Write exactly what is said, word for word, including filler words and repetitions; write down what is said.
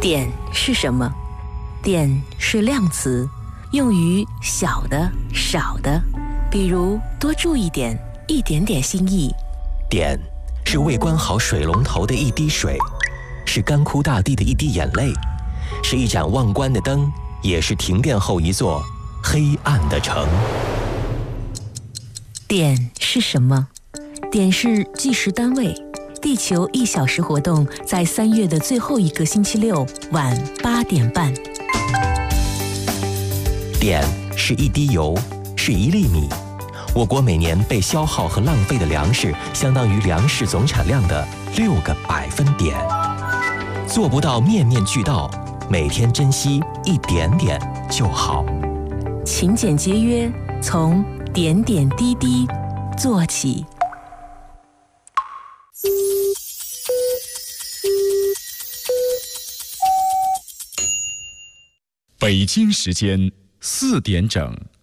点是什么？点是量词，用于小的、少的，比如多注意点、一点点心意。 点是未关好水龙头的一滴水，是干枯大地的一滴眼泪，是一盏忘关的灯，也是停电后一座黑暗的城。 点是什么？点是计时单位。地球一小时活动在三月的最后一个星期六晚八点半。 点是一滴油，是一粒米。我国每年被消耗和浪费的粮食，相当于粮食总产量的六个百分点。做不到面面俱到，每天珍惜一点点就好。 勤俭节约，从点点滴滴做起。 北京时间四点整。